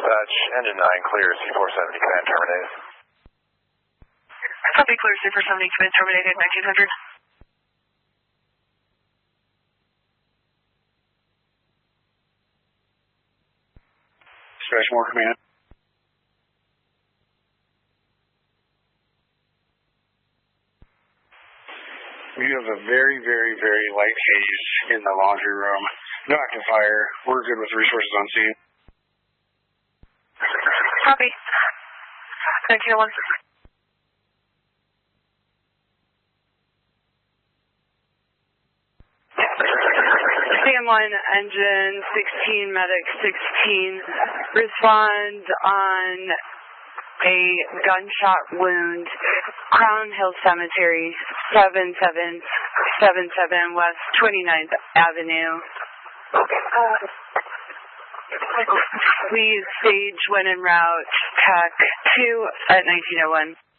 Dispatch, engine 9 clear, C470 command terminated. Copy, clear, C470 command terminated, 1900. Dispatch more command. We have a very, very, very light haze in the laundry room. No active fire. We're good with resources on scene. Copy. 1901. CM1, engine 16, medic 16. Respond on a gunshot wound, Crown Hill Cemetery, 7777 West 29th Avenue. Please stage when en route, TAC 2 at 1901.